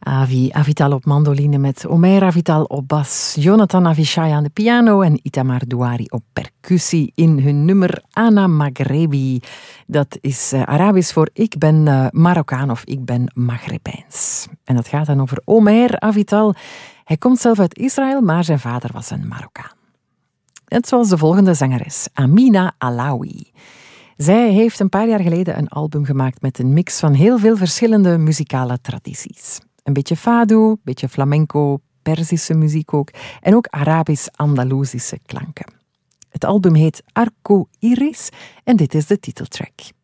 Avi Avital op mandoline met Omer Avital op bas, Jonathan Avishai aan de piano en Itamar Douari op percussie in hun nummer Ana Maghrebi. Dat is Arabisch voor ik ben Marokkaan of ik ben Maghrebijns. En dat gaat dan over Omer Avital. Hij komt zelf uit Israël, maar zijn vader was een Marokkaan. Net zoals de volgende zangeres, Amina Alaoui. Zij heeft een paar jaar geleden een album gemaakt met een mix van heel veel verschillende muzikale tradities. Een beetje fado, een beetje flamenco, Perzische muziek ook en ook Arabisch-Andalusische klanken. Het album heet Arco Iris en dit is de titeltrack.